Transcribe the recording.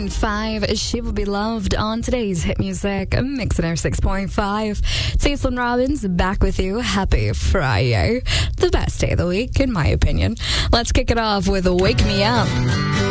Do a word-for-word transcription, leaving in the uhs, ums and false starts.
point five. She Will Be Loved on today's hit music, Mix It six point five. Caitlin Robbins back with you. Happy Friday. The best day of the week, in my opinion. Let's kick it off with Wake Me Up.